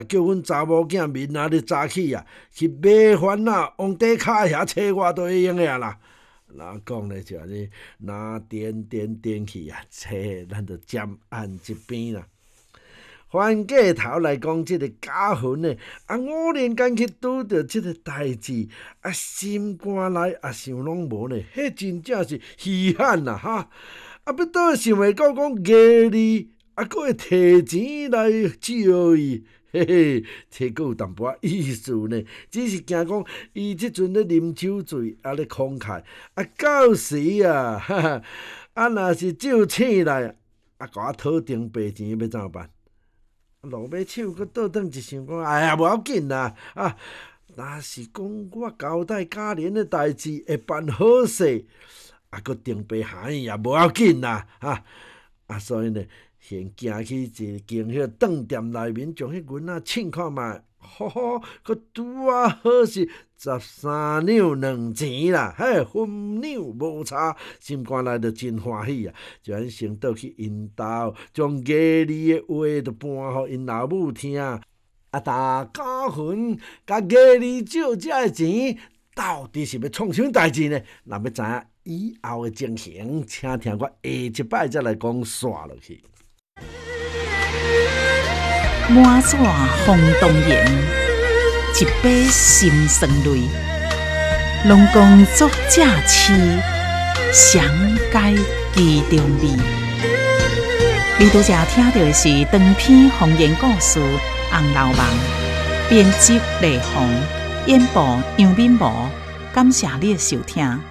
叫阮查某囝明仔日早起啊，去买番啊，往底骹遐找我都会用的啦。哪讲咧就安尼，哪点去啊，找咱就尖按一边啦。翻过头来讲，即个家训呢，偶然间去拄着即个代志，心肝内想拢无呢，迄真正是稀罕啦哈！要倒想会到讲月里，佫会摕钱来招伊，嘿嘿，这佫有淡薄仔意思呢。只是惊讲伊即阵咧啉酒醉，咧慷慨，到时啊，哈哈，若是照醒来，甲我讨定白钱，要怎办？落尾手佫倒转一想讲，哎呀，无要紧啦，若是讲我交代家人的代志会办好势，佫定白含义也无要紧啦，所以呢，先行去一间迄饭店内面，将迄银仔称看卖，佫拄好是13两2钱啦，分两无差，心肝内就真欢喜啊！就安先倒去因兜，将月里的话就搬互因老母听。大家分甲月里借遮的钱，到底是要创啥代志呢？若要知影以后的情形，请听我下一摆再来讲煞落去。 满纸风动言，一杯心酸泪。龙宫作者痴，详解其中味。你拄则听到的是长篇方言故事《红楼梦》，编辑雷鸿，演播杨敏模。感谢你的收听。